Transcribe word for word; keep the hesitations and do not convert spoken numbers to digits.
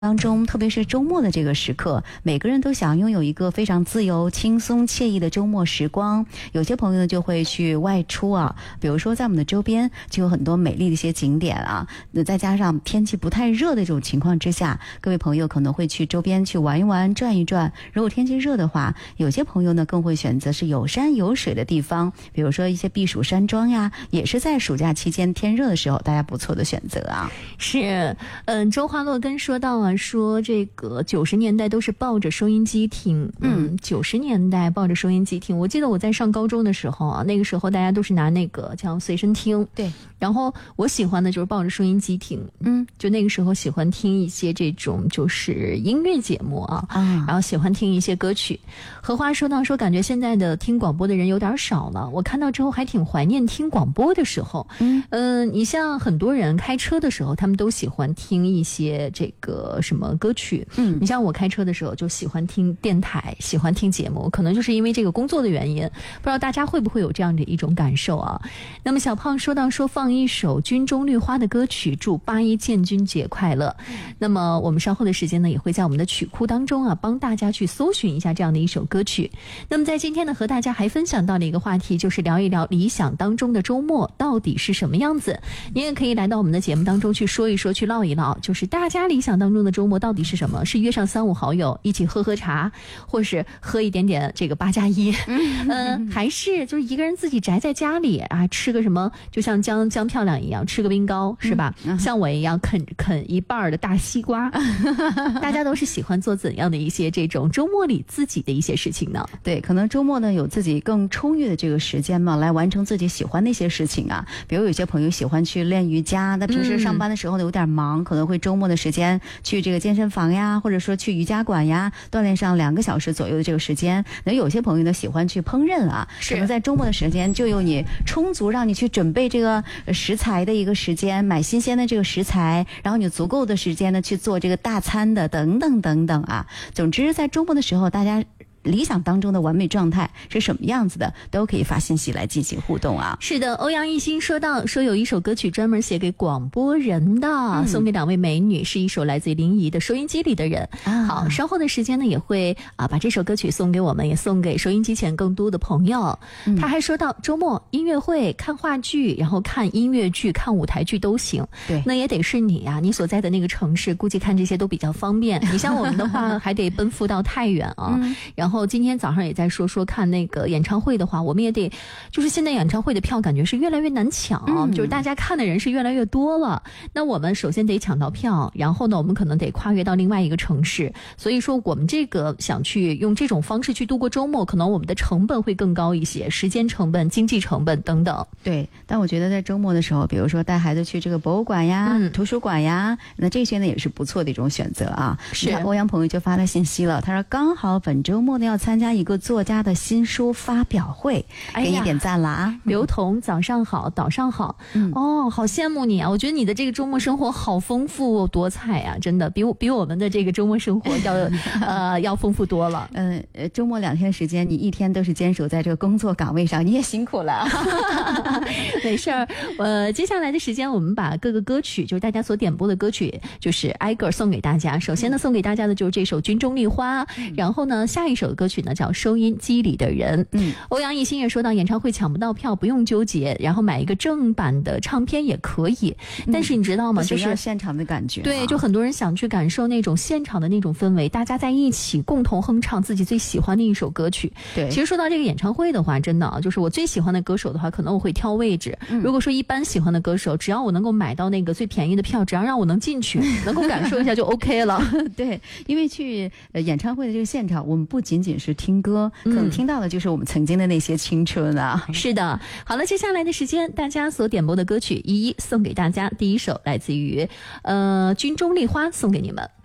当中，特别是周末的这个时刻，每个人都想拥有一个非常自由、轻松、惬意的周末时光。有些朋友呢就会去外出啊，比如说在我们的周边就有很多美丽的一些景点啊。那再加上天气不太热的这种情况之下，各位朋友可能会去周边去玩一玩、转一转。如果天气热的话，有些朋友呢更会选择是有山有水的地方，比如说一些避暑山庄呀，也是在暑假期间天热的时候大家不错的选择啊。 是，嗯，周华洛根说到啊。说这个九十年代都是抱着收音机听，嗯，九十年代抱着收音机听。我记得我在上高中的时候啊，那个时候大家都是拿那个叫随身听， 对。 然后我喜欢的就是抱着收音机听，嗯，就那个时候喜欢听一些这种就是音乐节目啊，啊然后喜欢听一些歌曲。荷花说到说，感觉现在的听广播的人有点少了。我看到之后还挺怀念听广播的时候，嗯，呃，你像很多人开车的时候，他们都喜欢听一些这个。什么歌曲？嗯，你像我开车的时候就喜欢听电台，喜欢听节目，可能就是因为这个工作的原因。不知道大家会不会有这样的一种感受啊？那么小胖说到说放一首军中绿花的歌曲，祝八一建军节快乐。嗯、那么我们稍后的时间呢，也会在我们的曲库当中啊，帮大家去搜寻一下这样的一首歌曲。那么在今天呢，和大家还分享到了一个话题，就是聊一聊理想当中的周末到底是什么样子。您也可以来到我们的节目当中去说一说，去唠一唠，就是大家理想当中的周末到底是什么？是约上三五好友一起喝喝茶，或是喝一点点这个八加一，嗯、呃，还是就是一个人自己宅在家里啊，吃个什么，就像江江漂亮一样，吃个冰糕是吧？嗯、像我一样啃啃一半的大西瓜。大家都是喜欢做怎样的一些这种周末里自己的一些事情呢？ 对，可能周末呢有自己更充裕的这个时间嘛，来完成自己喜欢的一些事情啊。比如有些朋友喜欢去练瑜伽，那平时上班的时候呢有点忙，嗯、可能会周末的时间去这个健身房呀，或者说去瑜伽馆呀，锻炼上两个小时左右的这个时间。那有些朋友呢喜欢去烹饪啊，可能在周末的时间就有你充足让你去准备这个食材的一个时间，买新鲜的这个食材，然后你足够的时间呢去做这个大餐的等等等等啊。总之在周末的时候，大家理想当中的完美状态是什么样子的，都可以发信息来进行互动啊。 是的，欧阳一新说到说有一首歌曲专门写给广播人的，嗯、送给两位美女，是一首来自于林怡的收音机里的人。啊、好，稍后的时间呢也会啊把这首歌曲送给我们，也送给收音机前更多的朋友。嗯、他还说到周末音乐会、看话剧，然后看音乐剧、看舞台剧都行。 对， 那也得是你呀、啊，你所在的那个城市，估计看这些都比较方便。你像我们的话，还得奔赴到太远啊，嗯、然后。然后今天早上也在说说看那个演唱会的话，我们也得就是现在演唱会的票感觉是越来越难抢，嗯、就是大家看的人是越来越多了。那我们首先得抢到票，然后呢我们可能得跨越到另外一个城市，所以说我们这个想去用这种方式去度过周末，可能我们的成本会更高一些，时间成本、经济成本等等。 对，但我觉得在周末的时候，比如说带孩子去这个博物馆呀、嗯、图书馆呀，那这些呢也是不错的一种选择啊。 是， 欧阳朋友就发了信息了，他说刚好本周末要参加一个作家的新书发表会，给你点赞了啊！ 刘彤，早上好，早上好，嗯、哦，好羡慕你啊！我觉得你的这个周末生活好丰富多彩啊，真的比我比我们的这个周末生活要呃要丰富多了。 嗯、呃，周末两天的时间，你一天都是坚守在这个工作岗位上，你也辛苦了。 没事儿，呃，接下来的时间我们把各个歌曲，就是大家所点播的歌曲，就是挨个送给大家。首先呢，送给大家的就是这首《军中绿花》，嗯、然后呢，下一首歌曲呢叫《收音机里的人》。嗯，欧阳一新也说到，演唱会抢不到票不用纠结，然后买一个正版的唱片也可以。嗯、但是你知道吗？就是现场的感觉、啊。 对，就很多人想去感受那种现场的那种氛围，大家在一起共同哼唱自己最喜欢的一首歌曲。 对， 其实说到这个演唱会的话，真的啊，就是我最喜欢的歌手的话，可能我会挑位置。嗯、如果说一般喜欢的歌手，只要我能够买到那个最便宜的票，只要让我能进去，能够感受一下就 OK 了。 对，因为去呃演唱会的这个现场，我们不仅仅是听歌，可能听到的就是我们曾经的那些青春啊。 嗯、是的，好了，接下来的时间，大家所点播的歌曲一一送给大家。第一首来自于呃《军中丽花》，送给你们。